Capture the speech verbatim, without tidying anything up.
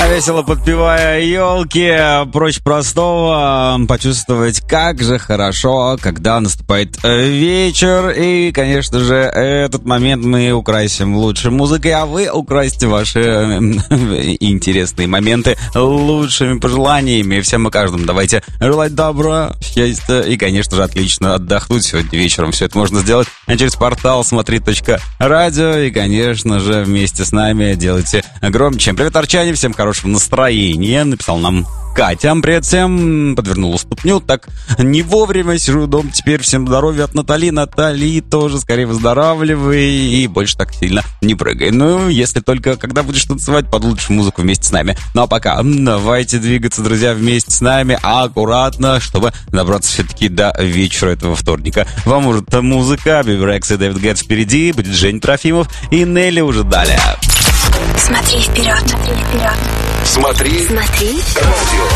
Весело подпевая елки, проще простого почувствовать, как же хорошо, когда наступает вечер. И, конечно же, этот момент мы украсим лучшей музыкой, а вы украсите ваши интересные моменты лучшими пожеланиями. Всем и каждому давайте желать добра, счастья и, конечно же, отлично отдохнуть сегодня вечером. Все это можно сделать через портал смотри точка радио. И, конечно же, вместе с нами делайте громче. Привет, арчане, всем хорошего настроения, написал нам Катя. Привет всем, подвернула ступню, так не вовремя, сижу дома, теперь всем здоровья от Натали. Натали, тоже скорее выздоравливай и больше так сильно не прыгай. Ну, если только когда будешь танцевать под лучшую музыку вместе с нами. Ну, а пока давайте двигаться, друзья, вместе с нами, аккуратно, чтобы добраться все-таки до вечера этого вторника. Вам уже музыка, Биби Рекс и Дэвид Гетц впереди, будет Женя Трофимов и Нелли уже далее. Смотри вперед, смотри вперед. Смотри, Смотри. Радио.